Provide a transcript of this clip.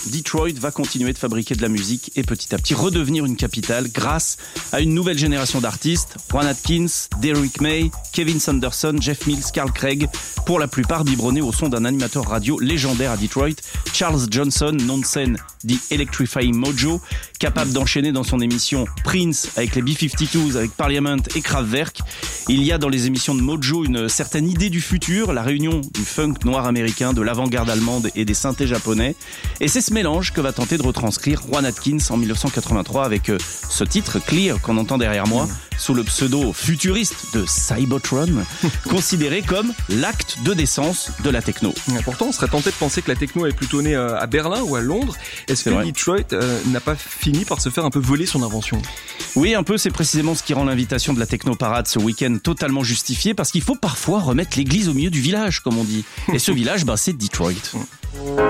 Detroit va continuer de fabriquer de la musique et petit à petit redevenir une capitale grâce à une nouvelle génération d'artistes. Juan Atkins, Derrick May, Kevin Sanderson, Jeff Mills, Carl Craig, pour la plupart biberonnés au son d'un animateur radio légendaire à Detroit, Charles Johnson, nom de scène dit Electrifying Mojo, capable d'enchaîner dans son émission Prince avec les B-52s, avec Parliament et Kraftwerk. Il y a dans les émissions de Mojo une certaine idée du futur, la réunion du funk noir américain, de l'avant-garde allemande et des synthés japonais. Et c'est ce mélange que va tenter de retranscrire Juan Atkins en 1983 avec ce titre Clear qu'on entend derrière moi, sous le pseudo futuriste de Cybotron, considéré comme l'acte de naissance de la techno. Et pourtant, on serait tenté de penser que la techno est plutôt née à Berlin ou à Londres. Est-ce que Detroit n'a pas fini par se faire un peu voler son invention ? Oui, un peu, c'est précisément ce qui rend l'invitation de la Techno Parade ce week-end totalement justifiée, parce qu'il faut parfois remettre l'église au milieu du village, comme on dit. Et ce village, c'est Detroit.